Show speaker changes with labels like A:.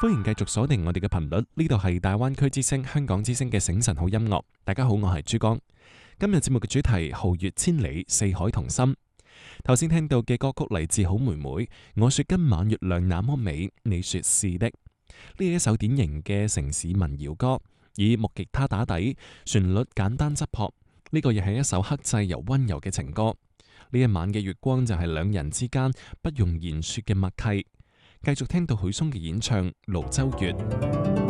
A: 歡迎繼續鎖定我哋嘅頻率，呢度係大灣區之聲、香港之聲嘅醒晨好音樂。大家好，我係珠江。今日節目嘅主題皓月千里，四海同心。頭先聽到嘅歌曲嚟自好妹妹，我說今晚月亮那麼美，你說是的。呢係一首典型嘅城市民謠歌，以木吉他打底，旋律簡單質樸。呢個亦係一首克制又溫柔嘅情歌。呢一晚嘅月光就係兩人之間不用言說嘅默契。繼續聽到許嵩嘅演唱《瀘州月》。